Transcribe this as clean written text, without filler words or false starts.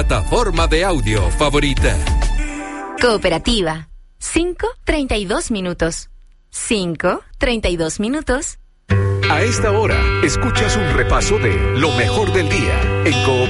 Plataforma de audio favorita. Cooperativa. 5:32 minutos. 5:32 minutos. A esta hora, escuchas un repaso de lo mejor del día en Cooperativa.